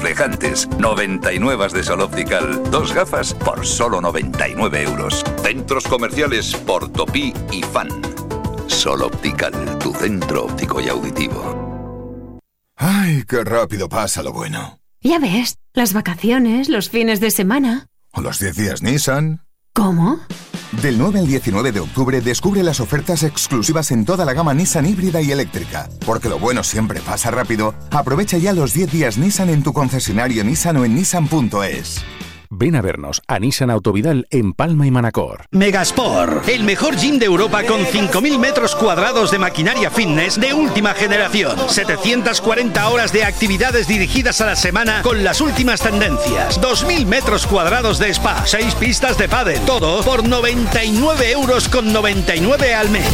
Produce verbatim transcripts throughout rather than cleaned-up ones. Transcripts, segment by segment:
Reflejantes, noventa y nueve de Sol Optical. Dos gafas por solo noventa y nueve euros. Centros comerciales Portopí y Fan. Sol Optical, tu centro óptico y auditivo. Ay, qué rápido pasa lo bueno. Ya ves, las vacaciones, los fines de semana. O los diez días Nissan. ¿Cómo? Del nueve al diecinueve de octubre descubre las ofertas exclusivas en toda la gama Nissan híbrida y eléctrica. Porque lo bueno siempre pasa rápido. Aprovecha ya los diez días Nissan en tu concesionario Nissan o en nissan punto es. Ven a vernos a Nissan Autovidal en Palma y Manacor. Megasport, el mejor gym de Europa con cinco mil metros cuadrados de maquinaria fitness de última generación. setecientas cuarenta horas de actividades dirigidas a la semana con las últimas tendencias. dos mil metros cuadrados de spa, seis pistas de pádel. Todo por noventa y nueve euros con noventa y nueve al mes.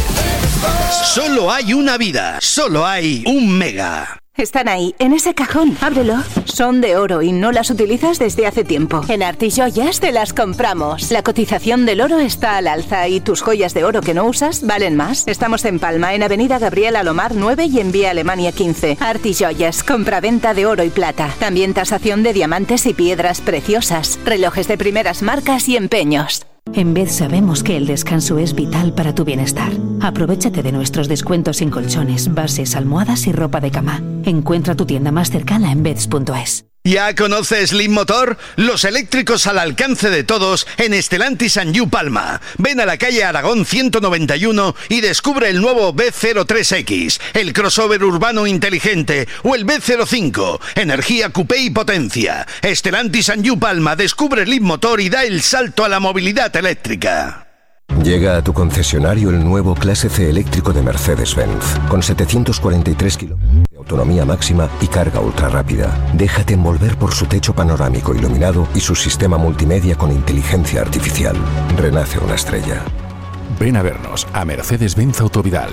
Solo hay una vida, solo hay un Mega. Están ahí, en ese cajón. Ábrelo. Son de oro y no las utilizas desde hace tiempo. En Artijoyas te las compramos. La cotización del oro está al alza y tus joyas de oro que no usas valen más. Estamos en Palma, en Avenida Gabriel Alomar nueve y en Vía Alemania quince. Artijoyas, compraventa de oro y plata. También tasación de diamantes y piedras preciosas. Relojes de primeras marcas y empeños. En Bed sabemos que el descanso es vital para tu bienestar. Aprovéchate de nuestros descuentos en colchones, bases, almohadas y ropa de cama. Encuentra tu tienda más cercana en beds punto es. ¿Ya conoces Slim Motor? Los eléctricos al alcance de todos en Stellantis and You Palma. Ven a la calle Aragón ciento noventa y uno y descubre el nuevo B cero tres X, el crossover urbano inteligente o el B cero cinco, energía coupé y potencia. Stellantis and You Palma descubre Slim Motor y da el salto a la movilidad eléctrica. Llega a tu concesionario el nuevo Clase C eléctrico de Mercedes-Benz, con setecientos cuarenta y tres kilómetros de autonomía máxima y carga ultra rápida. Déjate envolver por su techo panorámico iluminado y su sistema multimedia con inteligencia artificial. Renace una estrella. Ven a vernos a Mercedes-Benz Autovidal.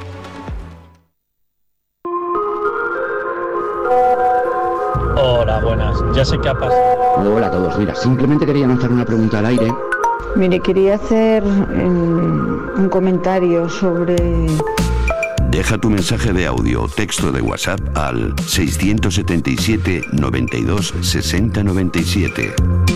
Hola, buenas. Ya sé qué ha pasado. Hola a todos. Mira, simplemente quería lanzar una pregunta al aire. Mire, quería hacer un, un comentario sobre... Deja tu mensaje de audio o texto de WhatsApp al seiscientos setenta y siete, noventa y dos, sesenta, noventa y siete.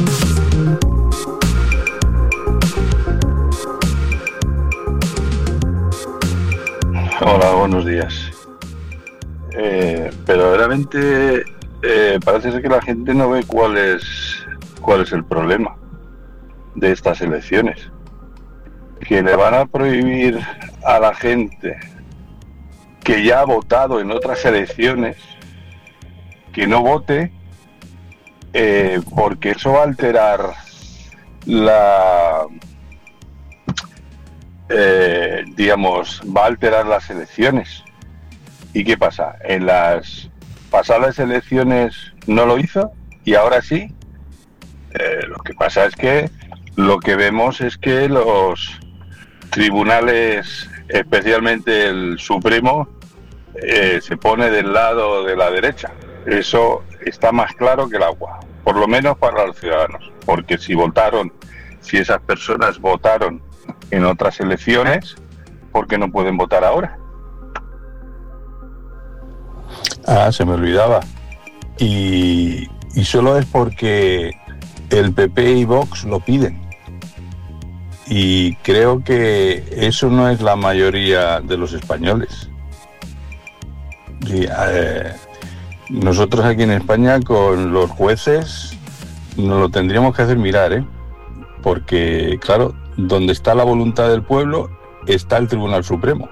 Hola, buenos días. Eh, pero verdaderamente eh, parece ser que la gente no ve cuál es, cuál es el problema de estas elecciones, que le van a prohibir a la gente que ya ha votado en otras elecciones que no vote, eh, porque eso va a alterar la eh, digamos va a alterar las elecciones. ¿Y qué pasa? En las pasadas elecciones no lo hizo y ahora sí. Eh, lo que pasa es que lo que vemos es que los tribunales, especialmente el Supremo, eh, se pone del lado de la derecha. Eso está más claro que el agua, por lo menos para los ciudadanos, porque si votaron, si esas personas votaron en otras elecciones, ¿por qué no pueden votar ahora? Ah, se me olvidaba. Y, y solo es porque el P P y Vox lo piden. Y creo que eso no es la mayoría de los españoles. Y, eh, nosotros aquí en España con los jueces nos lo tendríamos que hacer mirar, ¿eh? Porque, claro, donde está la voluntad del pueblo está el Tribunal Supremo.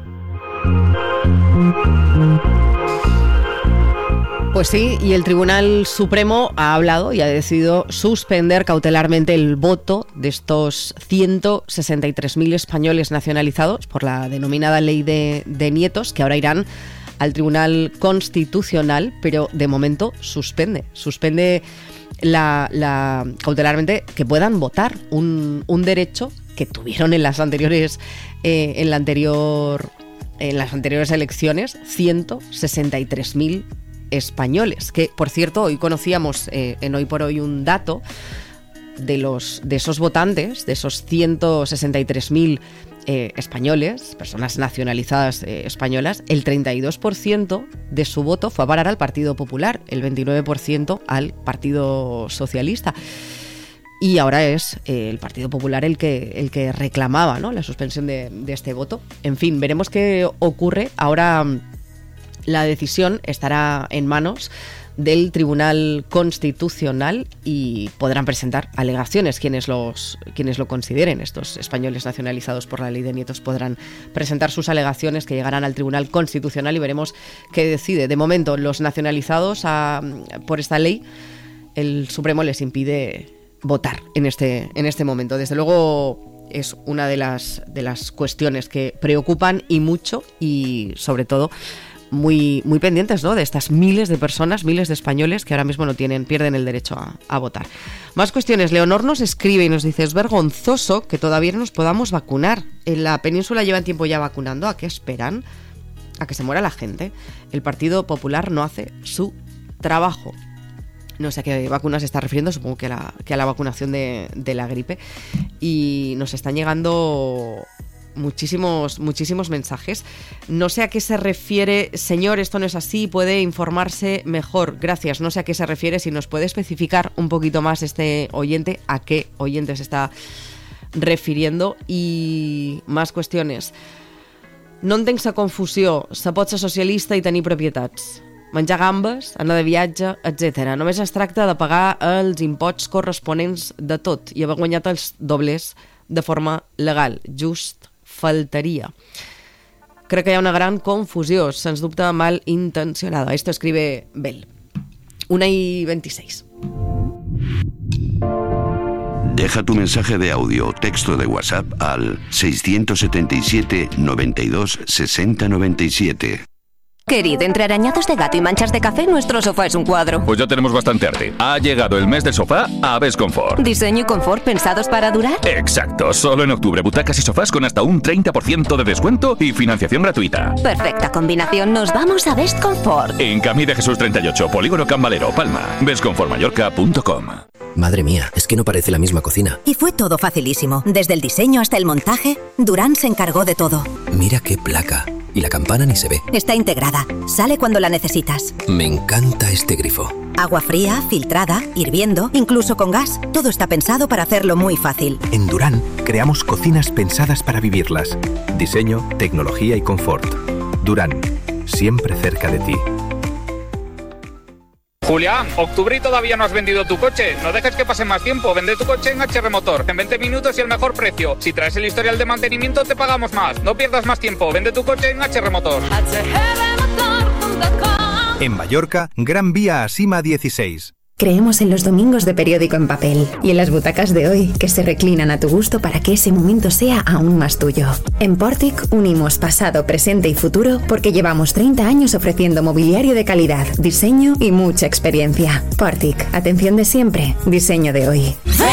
Pues sí, y el Tribunal Supremo ha hablado y ha decidido suspender cautelarmente el voto de estos ciento sesenta y tres mil españoles nacionalizados por la denominada ley de, de nietos, que ahora irán al Tribunal Constitucional, pero de momento suspende, suspende la, la cautelarmente que puedan votar, un, un derecho que tuvieron en las anteriores, eh, en la anterior, en las anteriores elecciones, ciento sesenta y tres mil españoles, que por cierto hoy conocíamos eh, en Hoy por Hoy un dato de los de esos votantes, de esos ciento sesenta y tres mil eh, españoles, personas nacionalizadas eh, españolas, el treinta y dos por ciento de su voto fue a parar al Partido Popular, el veintinueve por ciento al Partido Socialista. Y ahora es eh, el Partido Popular el que, el que reclamaba, ¿no?, la suspensión de, de este voto. En fin, veremos qué ocurre. Ahora la decisión estará en manos del Tribunal Constitucional y podrán presentar alegaciones quienes, los, quienes lo consideren. Estos españoles nacionalizados por la ley de nietos podrán presentar sus alegaciones que llegarán al Tribunal Constitucional y veremos qué decide. De momento, los nacionalizados a, por esta ley, el Supremo les impide votar en este, en este momento. Desde luego es una de las, de las cuestiones que preocupan y mucho, y sobre todo muy, muy pendientes, ¿no?, de estas miles de personas, miles de españoles que ahora mismo no tienen, pierden el derecho a, a votar. Más cuestiones. Leonor nos escribe y nos dice: es vergonzoso que todavía no nos podamos vacunar. En la península llevan tiempo ya vacunando. ¿A qué esperan? ¿A que se muera la gente? El Partido Popular no hace su trabajo. No sé a qué vacuna se está refiriendo, supongo que a la, que a la vacunación de, de la gripe. Y nos están llegando muchísimos, muchísimos mensajes. No sé a qué se refiere, señor, esto no es así, puede informarse mejor. Gracias, no sé a qué se refiere, si nos puede especificar un poquito más este oyente, a qué oyente se está refiriendo. Y más cuestiones. No entenc sa confusió, se pot ser socialista i tenir propietats. Menjar gambes, anar de viatge, etcètera. Només es tracta de pagar els imposts corresponents de tot i haver guanyat els dobles de forma legal. Just faltaria. Crec que hi ha una gran confusió, sens dubte mal intencionada. Esto escribe Bel. una y veintiséis. Deja tu mensaje de audio o texto de WhatsApp al seiscientos setenta y siete, noventa y dos, sesenta, noventa y siete. Querido, entre arañazos de gato y manchas de café, nuestro sofá es un cuadro. Pues ya tenemos bastante arte. Ha llegado el mes del sofá a Best Comfort. ¿Diseño y confort pensados para durar? Exacto. Solo en octubre, butacas y sofás con hasta un treinta por ciento de descuento y financiación gratuita. Perfecta combinación. Nos vamos a Best Comfort. En Camí de Jesús treinta y ocho, Polígono Can Valero, Palma. best comfort mallorca punto com. Madre mía, es que no parece la misma cocina. Y fue todo facilísimo. Desde el diseño hasta el montaje, Durán se encargó de todo. Mira qué placa. Y la campana ni se ve. Está integrada. Sale cuando la necesitas. Me encanta este grifo. Agua fría, filtrada, hirviendo, incluso con gas. Todo está pensado para hacerlo muy fácil. En Durán creamos cocinas pensadas para vivirlas. Diseño, tecnología y confort. Durán, siempre cerca de ti. Julián, octubre y todavía no has vendido tu coche. No dejes que pase más tiempo. Vende tu coche en H R Motor. En veinte minutos y el mejor precio. Si traes el historial de mantenimiento, te pagamos más. No pierdas más tiempo. Vende tu coche en H R Motor. En Mallorca, Gran Vía a Sima dieciséis. Creemos en los domingos de periódico en papel y en las butacas de hoy, que se reclinan a tu gusto para que ese momento sea aún más tuyo. En Portic unimos pasado, presente y futuro porque llevamos treinta años ofreciendo mobiliario de calidad, diseño y mucha experiencia. Portic, atención de siempre, diseño de hoy.